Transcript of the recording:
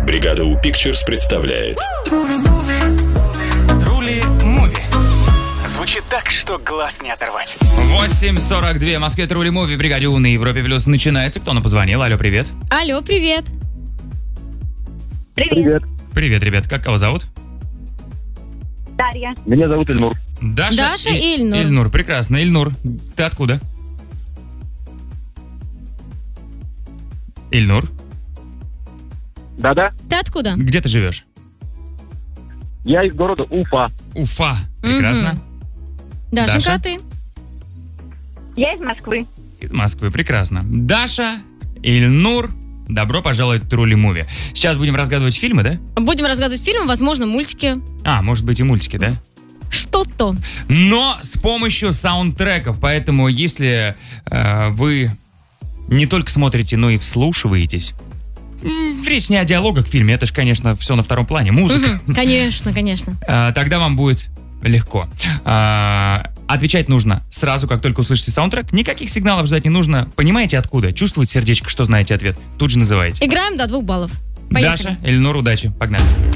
Бригада У Pictures представляет Трули Муви. Звучит так, что глаз не оторвать. 8:42 в Москве. Трули Муви в Бригаде У на Европе Плюс начинается. Кто нам позвонил? Алло, привет. Алло, привет. Привет. Привет, ребят. Как кого зовут? Дарья. Меня зовут Ильнур. Даша и Ильнур. Ильнур, прекрасно. Ильнур, ты откуда? Ильнур, Да-да. Ты откуда? где ты живешь? Я из города Уфа. Уфа. Прекрасно. Дашенька, Даша? а ты? Я из Москвы. Из Москвы. Прекрасно. Даша, Ильнур, добро пожаловать в Трули Муви. Сейчас будем разгадывать фильмы, да? Будем разгадывать фильмы, возможно, мультики. Может быть и мультики, да? Что-то. Но с помощью саундтреков. Поэтому если вы не только смотрите, но и вслушиваетесь. Речь не о диалогах в фильме, это же, конечно, все на втором плане. Музыка. Конечно, конечно. Тогда вам будет легко. Отвечать нужно сразу, как только услышите саундтрек. Никаких сигналов ждать не нужно. Понимаете откуда? Чувствуете сердечко, что знаете ответ. Тут же называете. Играем до 2 баллов. Поехали. Даша, Ильнур, удачи. Погнали.